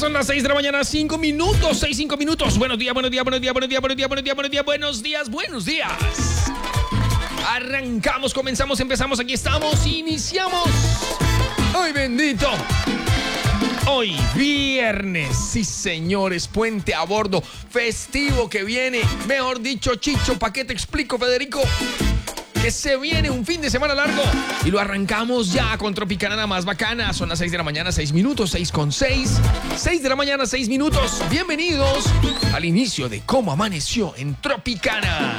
son las 6 de la mañana, 5 minutos, 5 minutos. Buenos días, buenos días, buenos días, buenos días, buenos días, buenos días, buenos días, buenos días, buenos días. Arrancamos, comenzamos, empezamos, aquí estamos, iniciamos. ¡Ay, bendito! Hoy, viernes, sí señores, puente a bordo, festivo que viene, mejor dicho, Chicho, ¿pa' qué te explico, Federico? Que se viene un fin de semana largo y lo arrancamos ya con Tropicana la más bacana. Son las 6 de la mañana, 6 minutos, 6:06. 6 de la mañana, 6 minutos. Bienvenidos al inicio de Cómo Amaneció en Tropicana.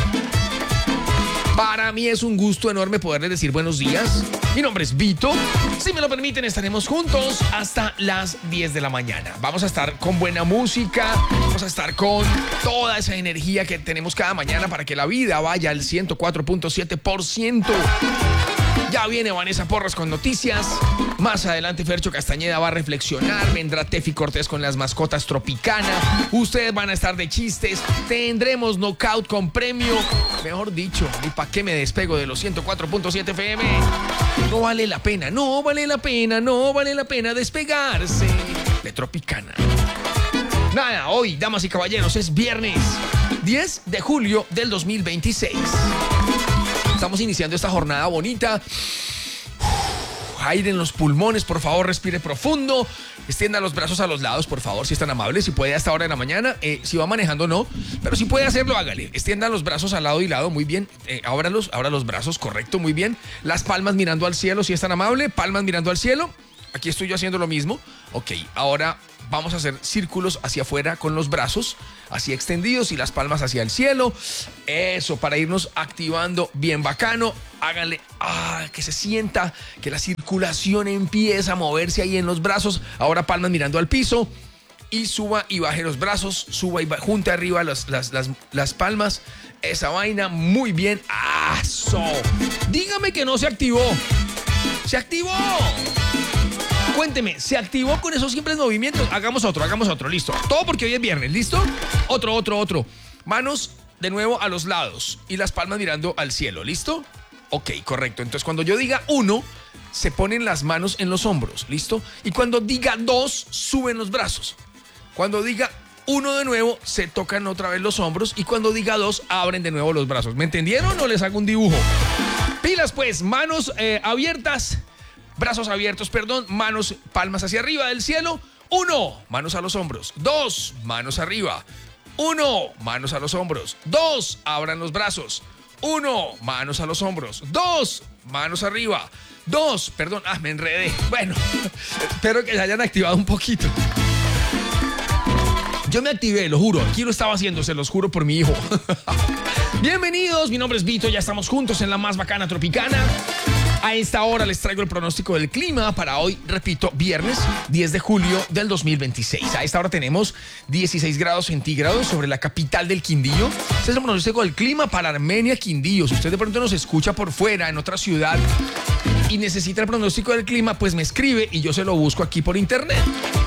Para mí es un gusto enorme poderles decir buenos días. Mi nombre es Vito. Si me lo permiten, estaremos juntos hasta las 10 de la mañana. Vamos a estar con buena música, vamos a estar con toda esa energía que tenemos cada mañana para que la vida vaya al 104.7%. Ya viene Vanessa Porras con noticias. Más adelante Fercho Castañeda va a reflexionar. Vendrá Tefi Cortés con las mascotas Tropicana. Ustedes van a estar de chistes. Tendremos knockout con premio. Mejor dicho, ni pa' qué me despego de los 104.7 FM. No vale la pena, no vale la pena, no vale la pena despegarse de Tropicana. Nada, hoy, damas y caballeros, es viernes 10 de julio del 2026. Estamos iniciando esta jornada bonita. Aire en los pulmones, por favor, respire profundo. Extienda los brazos a los lados, por favor, si es tan amable. Si puede a esta hora de la mañana, si va manejando, no. Pero si puede hacerlo, hágale. Extienda los brazos al lado y lado, muy bien. Abra los brazos, correcto, muy bien. Las palmas mirando al cielo, si es tan amable. Palmas mirando al cielo. Aquí estoy yo haciendo lo mismo. Ok, ahora vamos a hacer círculos hacia afuera con los brazos así extendidos y las palmas hacia el cielo. Eso, para irnos activando bien bacano. Háganle, que se sienta, que la circulación empieza a moverse ahí en los brazos. Ahora palmas mirando al piso y suba y baje los brazos. Suba y junte arriba las palmas. Esa vaina, muy bien. ¡Eso! Dígame que no se activó. ¡Se activó! Cuénteme, ¿se activó con esos simples movimientos? Hagamos otro, listo. Todo porque hoy es viernes, ¿listo? Otro. Manos de nuevo a los lados y las palmas mirando al cielo, ¿listo? Ok, correcto. Entonces, cuando yo diga 1, se ponen las manos en los hombros, ¿listo? Y cuando diga 2, suben los brazos. Cuando diga 1 de nuevo, se tocan otra vez los hombros. Y cuando diga 2, abren de nuevo los brazos. ¿Me entendieron o les hago un dibujo? Pilas, pues, manos abiertas. Brazos abiertos, manos, palmas hacia arriba del cielo. 1, manos a los hombros. 2, manos arriba. 1, manos a los hombros. 2, abran los brazos. 1, manos a los hombros. 2, manos arriba. 2, me enredé. Bueno, espero que se hayan activado un poquito. Yo me activé, lo juro. Aquí lo estaba haciendo, se los juro por mi hijo. Bienvenidos, mi nombre es Vito. Ya estamos juntos en la más bacana Tropicana. A esta hora les traigo el pronóstico del clima para hoy, repito, viernes 10 de julio del 2026. A esta hora tenemos 16 grados centígrados sobre la capital del Quindío. Este es el pronóstico del clima para Armenia, Quindío. Si usted de pronto nos escucha por fuera, en otra ciudad, y necesita el pronóstico del clima, pues me escribe y yo se lo busco aquí por internet.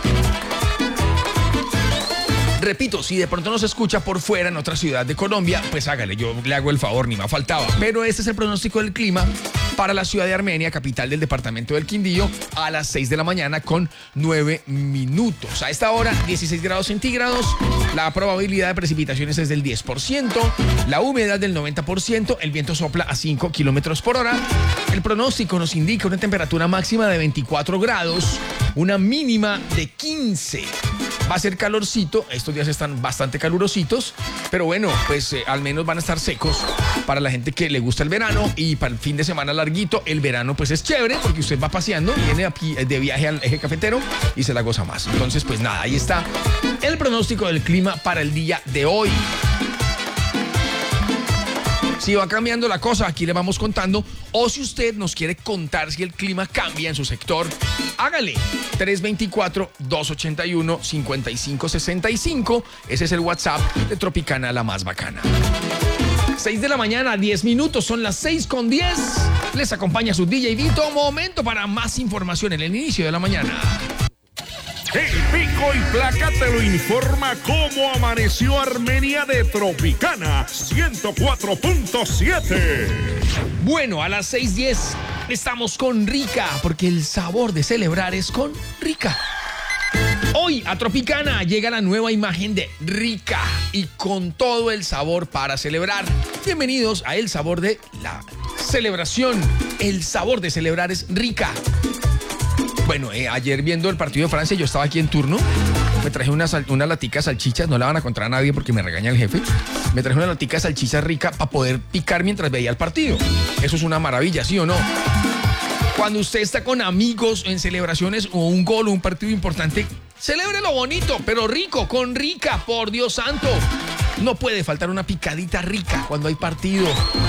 Repito, si de pronto nos escucha por fuera en otra ciudad de Colombia, pues hágale, yo le hago el favor, ni me faltaba. Pero este es el pronóstico del clima para la ciudad de Armenia, capital del departamento del Quindío, a las 6 de la mañana con 9 minutos. A esta hora, 16 grados centígrados, la probabilidad de precipitaciones es del 10%, la humedad del 90%, el viento sopla a 5 kilómetros por hora. El pronóstico nos indica una temperatura máxima de 24 grados, una mínima de 15. Va a ser calorcito, estos días están bastante calurositos, pero bueno, pues al menos van a estar secos para la gente que le gusta el verano y para el fin de semana larguito, el verano pues es chévere porque usted va paseando, viene aquí de viaje al eje cafetero y se la goza más. Entonces pues nada, ahí está el pronóstico del clima para el día de hoy. Si va cambiando la cosa, aquí le vamos contando. O si usted nos quiere contar si el clima cambia en su sector, hágale. 324-281-5565. Ese es el WhatsApp de Tropicana, la más bacana. 6 de la mañana, 10 minutos. Son las 6:10. Les acompaña su DJ Vito. Momento para más información en el inicio de la mañana. El Pico y Placa te lo informa cómo amaneció Armenia de Tropicana 104.7. Bueno, a las 6:10 estamos con Rica, porque el sabor de celebrar es con Rica. Hoy a Tropicana llega la nueva imagen de Rica y con todo el sabor para celebrar. Bienvenidos a El Sabor de la Celebración. El sabor de celebrar es Rica. Bueno, ayer viendo el partido de Francia, yo estaba aquí en turno. Me traje una latica de salchichas, no la van a encontrar a nadie porque me regaña el jefe. Me traje una latica de salchichas rica para poder picar mientras veía el partido. Eso es una maravilla, ¿sí o no? Cuando usted está con amigos en celebraciones o un gol o un partido importante, celebre lo bonito, pero rico, con Rica, por Dios santo. No puede faltar una picadita rica cuando hay partido.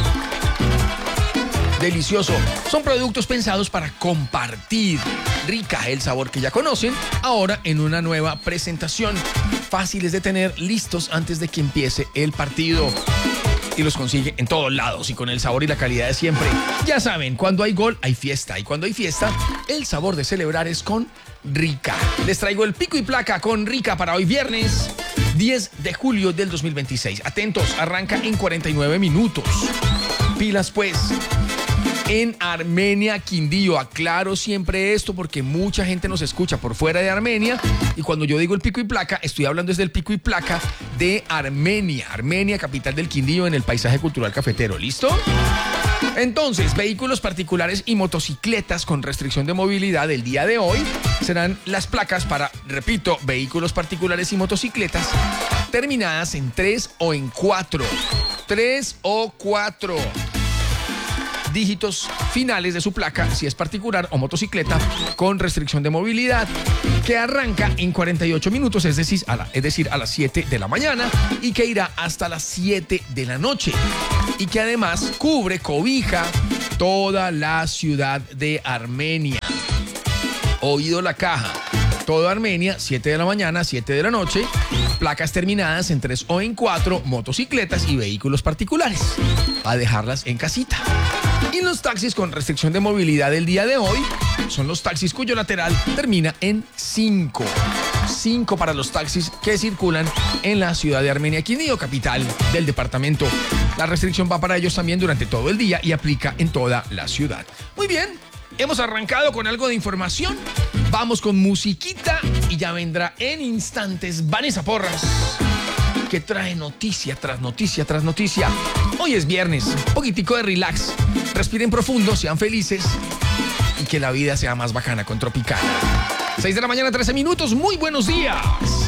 Delicioso. Son productos pensados para compartir. Rica, el sabor que ya conocen, ahora en una nueva presentación. Fáciles de tener, listos antes de que empiece el partido. Y los consigue en todos lados y con el sabor y la calidad de siempre. Ya saben, cuando hay gol, hay fiesta. Y cuando hay fiesta, el sabor de celebrar es con Rica. Les traigo el pico y placa con Rica para hoy viernes 10 de julio del 2026. Atentos, arranca en 49 minutos. Pilas pues. En Armenia, Quindío. Aclaro siempre esto porque mucha gente nos escucha por fuera de Armenia y cuando yo digo el pico y placa, estoy hablando desde el pico y placa de Armenia. Armenia, capital del Quindío, en el paisaje cultural cafetero. ¿Listo? Entonces, vehículos particulares y motocicletas con restricción de movilidad el día de hoy serán las placas para, repito, vehículos particulares y motocicletas terminadas en 3 o en 4. 3 o 4. Dígitos finales de su placa, si es particular o motocicleta con restricción de movilidad, que arranca en 48 minutos, es decir, a las 7 de la mañana y que irá hasta las 7 de la noche y que además cobija toda la ciudad de Armenia. Oído la caja. Toda Armenia, 7 de la mañana, 7 de la noche, placas terminadas en 3 o en 4, motocicletas y vehículos particulares. A dejarlas en casita. Y los taxis con restricción de movilidad del día de hoy son los taxis cuyo lateral termina en 5. 5 para los taxis que circulan en la ciudad de Armenia, Quindío, capital del departamento. La restricción va para ellos también durante todo el día y aplica en toda la ciudad. Muy bien, hemos arrancado con algo de información. Vamos con musiquita y ya vendrá en instantes Vanessa Porras, que trae noticia tras noticia tras noticia. Hoy es viernes, un poquitico de relax. Respiren profundo, sean felices y que la vida sea más bacana con Tropicana. 6 de la mañana, 13 minutos. Muy buenos días.